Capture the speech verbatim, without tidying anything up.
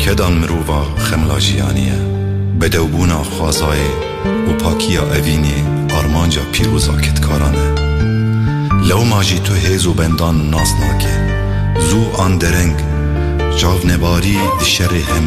کدان مرووا خملا جیانیه بدوبونا خوازای و پاکیا اوینی آرمانجا پیروزا کتکارانه لو ماجی تو هیزو بندان ناس ناکه زو آن درنگ جاو نباری شر هم